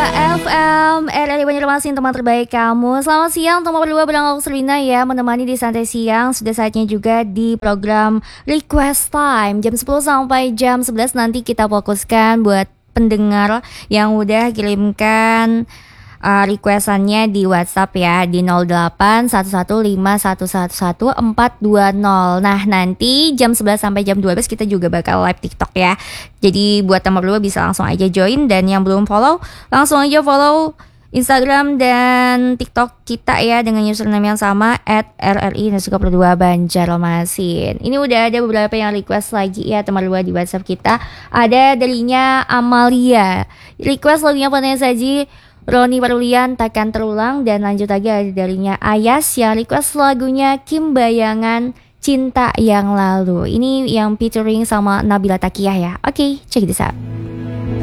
FM RRI Banjarmasin, teman terbaik kamu. Selamat siang teman berdua, bilang aku Selina ya, menemani di santai siang. Sudah saatnya juga di program Request Time jam 10 sampai jam 11. Nanti kita fokuskan buat pendengar yang udah kirimkan requestannya di WhatsApp ya, di 081151111420. Nah, nanti jam 11 sampai jam 12 kita juga bakal live TikTok ya. Jadi buat teman berdua bisa langsung aja join, dan yang belum follow langsung aja follow Instagram dan TikTok kita ya dengan username yang sama @RRI_2 Banjarmasin. Ini udah ada beberapa yang request lagi ya teman berdua di WhatsApp kita. Ada darinya Amalia. Request lagunya Vanessa Saji, Roni Parulian, Takkan Terulang. Dan lanjut lagi ada darinya Ayas yang request lagunya Kim Bayangan, Cinta Yang Lalu. Ini yang featuring sama Nabila Takiyah ya. Oke, check this out.